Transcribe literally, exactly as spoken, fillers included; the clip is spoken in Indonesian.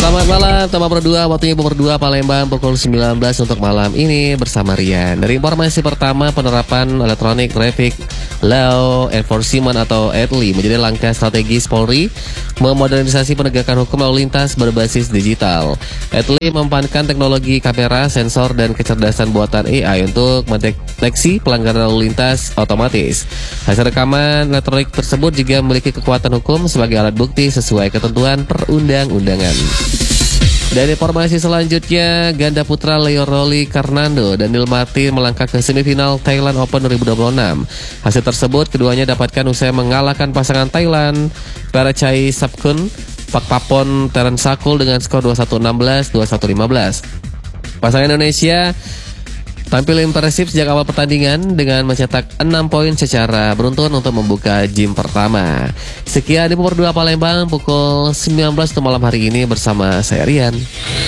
Selamat malam, tema berdua, waktunya berdua Palembang pukul sembilan belas untuk malam ini bersama Rian. Dari informasi pertama, penerapan Electronic Traffic Law Enforcement atau E T L I menjadi langkah strategis Polri memodernisasi penegakan hukum lalu lintas berbasis digital. E T L I memanfaatkan teknologi kamera, sensor, dan kecerdasan buatan A I untuk mendeteksi pelanggaran lalu lintas otomatis. Hasil rekaman elektronik tersebut juga memiliki kekuatan hukum sebagai alat bukti sesuai ketentuan perundang-undangan. Dan informasi selanjutnya, ganda putra Leo Rolly Karnando dan Neil Martin melangkah ke semifinal Thailand Open dua ribu dua puluh enam. Hasil tersebut keduanya dapatkan usai mengalahkan pasangan Thailand Parachai Sapkun, Pak Papon Terence Sakul dengan skor dua puluh satu enam belas, dua puluh satu lima belas. Pasangan Indonesia tampil impresif sejak awal pertandingan dengan mencetak enam poin secara beruntun untuk membuka game pertama. Sekian di Pukul dua Palembang pukul sembilan belas untuk malam hari ini bersama saya Rian.